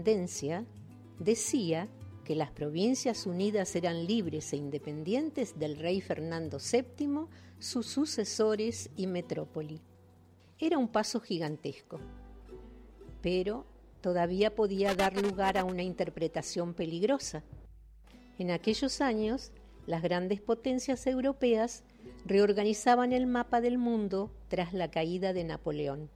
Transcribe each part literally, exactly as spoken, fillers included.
potencia, decía que las Provincias Unidas eran libres e independientes del rey Fernando séptimo, sus sucesores y metrópoli. Era un paso gigantesco, pero todavía podía dar lugar a una interpretación peligrosa. En aquellos años, las grandes potencias europeas reorganizaban el mapa del mundo tras la caída de Napoleón.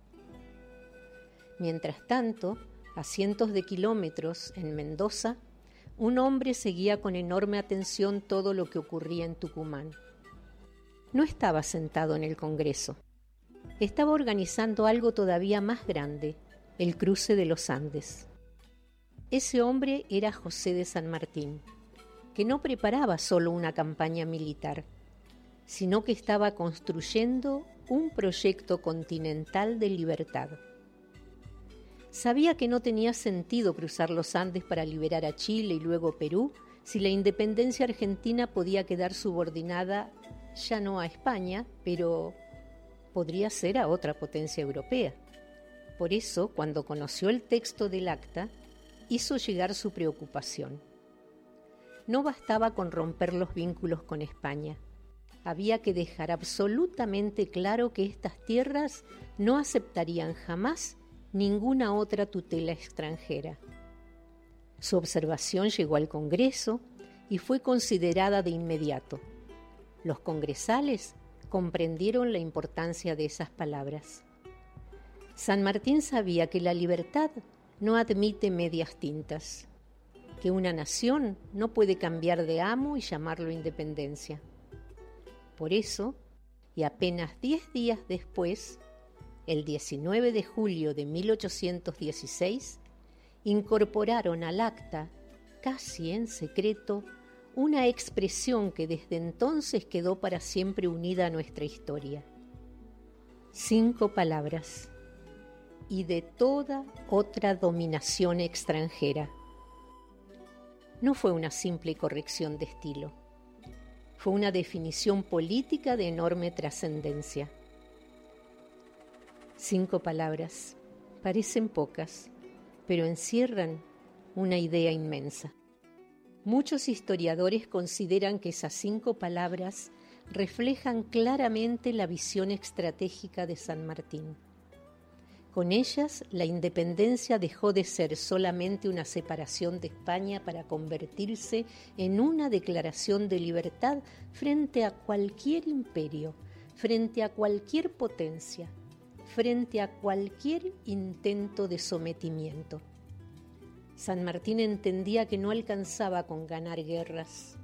Mientras tanto, a cientos de kilómetros en Mendoza, un hombre seguía con enorme atención todo lo que ocurría en Tucumán. No estaba sentado en el Congreso. Estaba organizando algo todavía más grande, el cruce de los Andes. Ese hombre era José de San Martín, que no preparaba solo una campaña militar, sino que estaba construyendo un proyecto continental de libertad. Sabía que no tenía sentido cruzar los Andes para liberar a Chile y luego Perú si la independencia argentina podía quedar subordinada ya no a España, pero podría ser a otra potencia europea. Por eso, cuando conoció el texto del acta, hizo llegar su preocupación. No bastaba con romper los vínculos con España. Había que dejar absolutamente claro que estas tierras no aceptarían jamás ninguna otra tutela extranjera. Su observación llegó al Congreso y fue considerada de inmediato. Los congresales comprendieron la importancia de esas palabras. San Martín sabía que la libertad no admite medias tintas, que una nación no puede cambiar de amo y llamarlo independencia. Por eso, y apenas diez días después, el diecinueve de julio de mil ochocientos dieciséis, incorporaron al acta, casi en secreto, una expresión que desde entonces quedó para siempre unida a nuestra historia. Cinco palabras: y de toda otra dominación extranjera. No fue una simple corrección de estilo. Fue una definición política de enorme trascendencia. Cinco palabras, parecen pocas, pero encierran una idea inmensa. Muchos historiadores consideran que esas cinco palabras reflejan claramente la visión estratégica de San Martín. Con ellas, la independencia dejó de ser solamente una separación de España para convertirse en una declaración de libertad frente a cualquier imperio, frente a cualquier potencia, frente a cualquier intento de sometimiento. San Martín entendía que no alcanzaba con ganar guerras.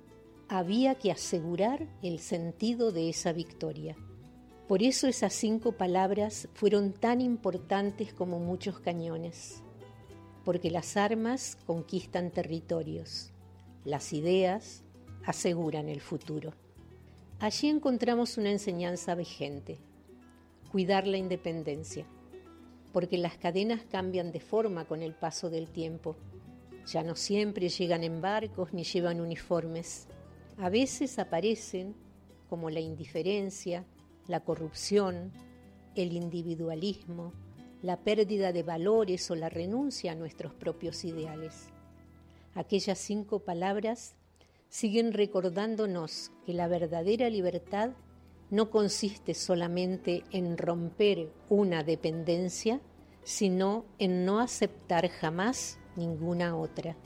Había que asegurar el sentido de esa victoria. Por eso esas cinco palabras fueron tan importantes como muchos cañones, porque las armas conquistan territorios, las ideas aseguran el futuro. Allí encontramos una enseñanza vigente: cuidar la independencia, porque las cadenas cambian de forma con el paso del tiempo. Ya no siempre llegan en barcos ni llevan uniformes. A veces aparecen como la indiferencia, la corrupción, el individualismo, la pérdida de valores o la renuncia a nuestros propios ideales. Aquellas cinco palabras siguen recordándonos que la verdadera libertad no consiste solamente en romper una dependencia, sino en no aceptar jamás ninguna otra.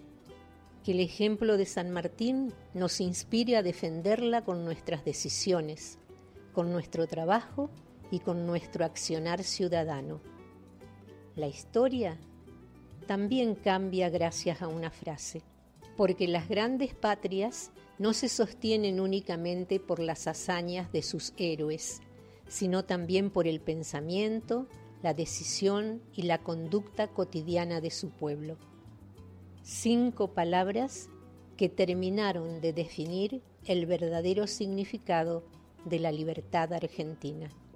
Que el ejemplo de San Martín nos inspire a defenderla con nuestras decisiones, con nuestro trabajo y con nuestro accionar ciudadano. La historia también cambia gracias a una frase, porque las grandes patrias no se sostienen únicamente por las hazañas de sus héroes, sino también por el pensamiento, la decisión y la conducta cotidiana de su pueblo. Cinco palabras que terminaron de definir el verdadero significado de la libertad argentina.